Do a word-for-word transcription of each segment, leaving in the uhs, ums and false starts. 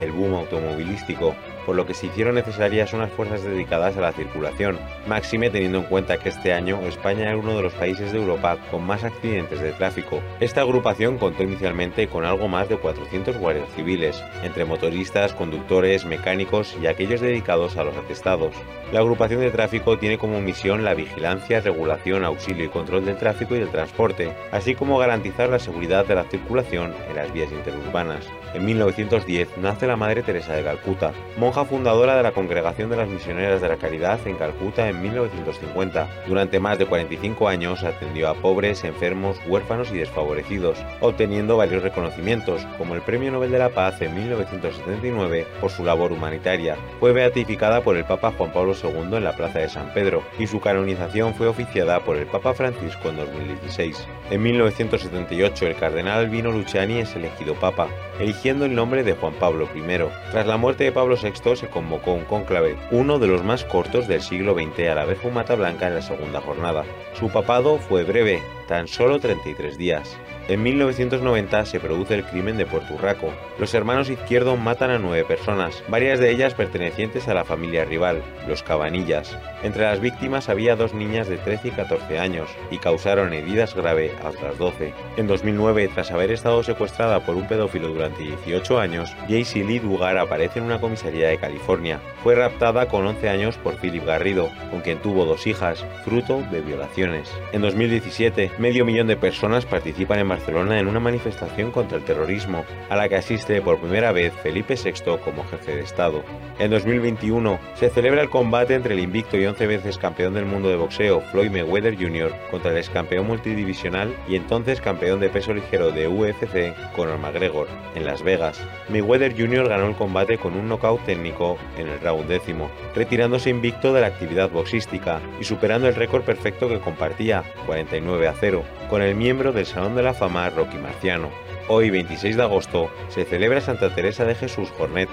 el boom automovilístico, por lo que se hicieron necesarias unas fuerzas dedicadas a la circulación, máxime teniendo en cuenta que este año España era uno de los países de Europa con más accidentes de tráfico. Esta agrupación contó inicialmente con algo más de cuatrocientos guardias civiles, entre motoristas, conductores, mecánicos y aquellos dedicados a los atestados. La agrupación de tráfico tiene como misión la vigilancia, regulación, auxilio y control del tráfico y del transporte, así como garantizar la seguridad de la circulación en las vías interurbanas. En mil novecientos diez nace la Madre Teresa de Calcuta, monja fundadora de la Congregación de las Misioneras de la Caridad en Calcuta en mil novecientos cincuenta. Durante más de cuarenta y cinco años atendió a pobres, enfermos, huérfanos y desfavorecidos, obteniendo varios reconocimientos, como el Premio Nobel de la Paz en mil novecientos setenta y nueve por su labor humanitaria. Fue beatificada por el Papa Juan Pablo segundo en la Plaza de San Pedro, y su canonización fue oficiada por el Papa Francisco en dos mil dieciséis. En mil novecientos setenta y ocho el cardenal Albino Luciani es elegido Papa, eligiendo el nombre de Juan Pablo primero. Tras la muerte de Pablo sexto se convocó un cónclave, uno de los más cortos del siglo veinte, a la vez fumata blanca en la segunda jornada. Su papado fue breve, tan solo treinta y tres días. En mil novecientos noventa se produce el crimen de Puerto Urraco. Los hermanos Izquierdo matan a nueve personas, varias de ellas pertenecientes a la familia rival, los Cabanillas. Entre las víctimas había dos niñas de trece y catorce años, y causaron heridas graves a otras doce. En dos mil nueve, tras haber estado secuestrada por un pedófilo durante dieciocho años, Jaycee Lee Duggar aparece en una comisaría de California. Fue raptada con once años por Philip Garrido, con quien tuvo dos hijas, fruto de violaciones. En dos mil diecisiete, medio millón de personas participan en Barcelona en una manifestación contra el terrorismo, a la que asiste por primera vez Felipe sexto como jefe de Estado. En dos mil veintiuno se celebra el combate entre el invicto y once veces campeón del mundo de boxeo Floyd Mayweather junior contra el ex campeón multidivisional y entonces campeón de peso ligero de U F C Conor McGregor, en Las Vegas. Mayweather junior ganó el combate con un nocaut técnico en el round décimo, retirándose invicto de la actividad boxística y superando el récord perfecto que compartía, cuarenta y nueve a cero, con el miembro del Salón de la Fama Rocky Marciano. Hoy, veintiséis de agosto, se celebra Santa Teresa de Jesús Jornet.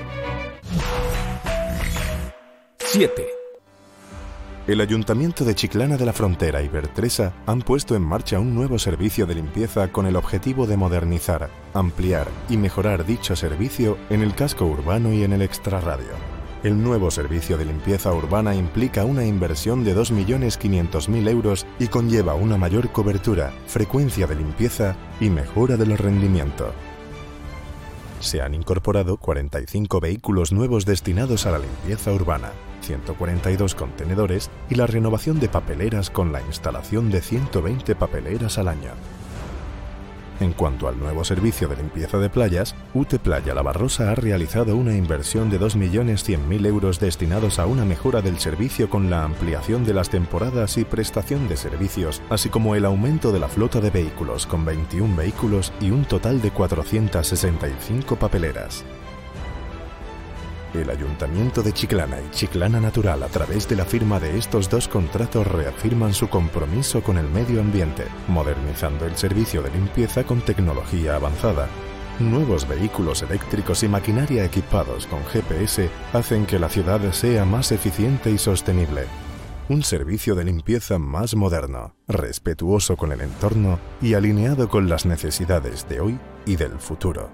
siete. El Ayuntamiento de Chiclana de la Frontera y Bertresa han puesto en marcha un nuevo servicio de limpieza con el objetivo de modernizar, ampliar y mejorar dicho servicio en el casco urbano y en el extrarradio. El nuevo servicio de limpieza urbana implica una inversión de dos millones quinientos mil euros y conlleva una mayor cobertura, frecuencia de limpieza y mejora del rendimiento. Se han incorporado cuarenta y cinco vehículos nuevos destinados a la limpieza urbana, ciento cuarenta y dos contenedores y la renovación de papeleras con la instalación de ciento veinte papeleras al año. En cuanto al nuevo servicio de limpieza de playas, UTE Playa La Barrosa ha realizado una inversión de dos millones cien mil euros destinados a una mejora del servicio con la ampliación de las temporadas y prestación de servicios, así como el aumento de la flota de vehículos con veintiún vehículos y un total de cuatrocientas sesenta y cinco papeleras. El Ayuntamiento de Chiclana y Chiclana Natural, a través de la firma de estos dos contratos, reafirman su compromiso con el medio ambiente, modernizando el servicio de limpieza con tecnología avanzada. Nuevos vehículos eléctricos y maquinaria equipados con G P S hacen que la ciudad sea más eficiente y sostenible. Un servicio de limpieza más moderno, respetuoso con el entorno y alineado con las necesidades de hoy y del futuro.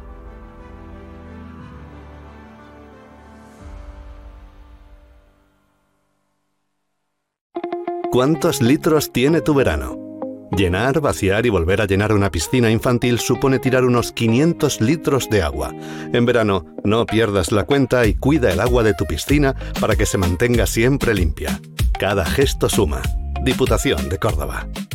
¿Cuántos litros tiene tu verano? Llenar, vaciar y volver a llenar una piscina infantil supone tirar unos quinientos litros de agua. En verano, no pierdas la cuenta y cuida el agua de tu piscina para que se mantenga siempre limpia. Cada gesto suma. Diputación de Córdoba.